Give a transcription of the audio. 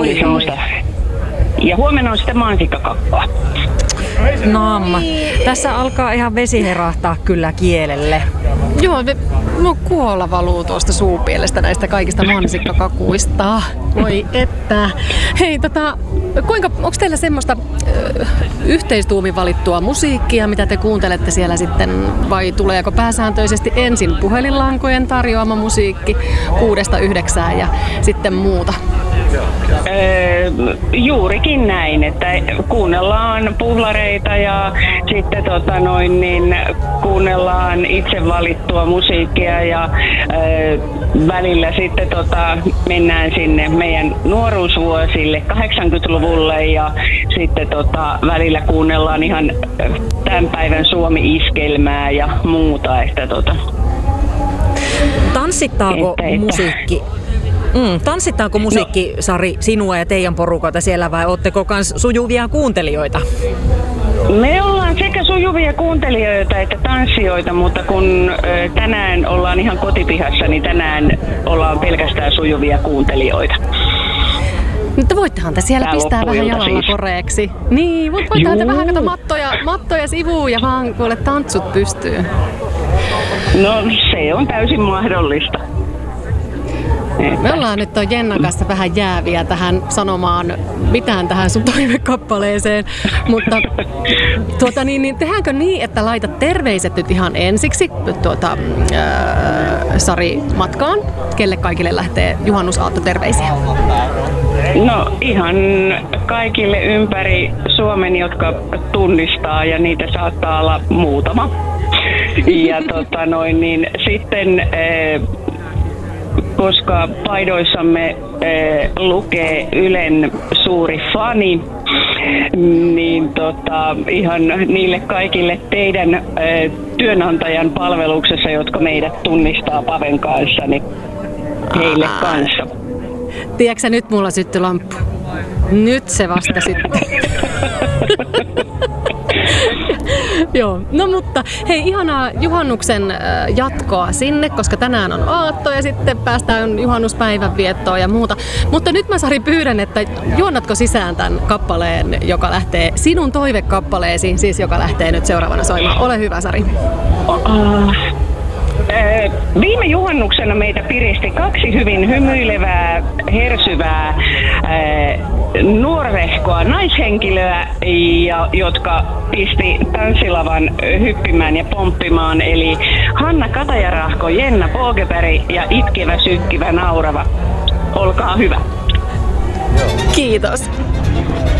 oli semmoista. Ja huomenna on sitten mansikkakakkoa. Naamma. Tässä alkaa ihan vesi herahtaa kyllä kielelle. Joo, no kuolla valuu tuosta suupielestä näistä kaikista mansikkakakuista. Voi että. Hei, onko teillä semmoista yhteistuumin valittua musiikkia, mitä te kuuntelette siellä sitten, vai tuleeko pääsääntöisesti ensin puhelinlankojen tarjoama musiikki 6–9 ja sitten muuta? Juurikin näin, että kuunnellaan puhlareita ja sitten kuunnellaan itse valittua musiikkia ja välillä sitten mennään sinne meidän nuoruusvuosille 80-luvulle ja sitten välillä kuunnellaan ihan tämän päivän Suomi-iskelmää ja muuta, että Tanssittaako musiikki? Tanssittaako musiikki, Sari, sinua ja teidän porukoita siellä vai ootteko kans sujuvia kuuntelijoita? Me ollaan sekä sujuvia kuuntelijoita että tanssijoita, mutta kun tänään ollaan ihan kotipihassa, niin tänään ollaan pelkästään sujuvia kuuntelijoita. Mutta voittehan te siellä pistää vähän jalalla siis koreeksi. Niin, voittehan te vähän mattoja sivuun ja vaan kuule tanssut pystyy. No se on täysin mahdollista. Me ollaan nyt ton Jennan kanssa vähän jääviä tähän sanomaan mitään tähän sun toimekappaleeseen, mutta tehdäänkö niin, että laitat terveiset nyt ihan ensiksi Sari matkaan? Kelle kaikille lähtee juhannusaatto terveisiä? No ihan kaikille ympäri Suomen, jotka tunnistaa ja niitä saattaa olla muutama. Ja sitten koska paidoissamme lukee Ylen suuri fani, niin ihan niille kaikille teidän työnantajan palveluksessa, jotka meidät tunnistaa Paven kanssa, niin heille kanssa. Tiedätkö nyt mulla syttyi lamppu? Nyt se vasta sitten. Joo, no mutta hei, ihanaa juhannuksen jatkoa sinne, koska tänään on aatto ja sitten päästään juhannuspäivän viettoon ja muuta. Mutta nyt mä, Sari, pyydän, että juonnatko sisään tämän kappaleen, joka lähtee sinun toivekappaleesi, siis joka lähtee nyt seuraavana soimaan. Ole hyvä, Sari. Viime juhannuksena meitä piristi 2 hyvin hymyilevää, hersyvää, nuorehkoa naishenkilöä, jotka pisti tanssilavan hyppimään ja pomppimaan, eli Hanna Katajarahko, Jenna Pågeberg ja itkevä, sykkivä, naurava. Olkaa hyvä. Kiitos.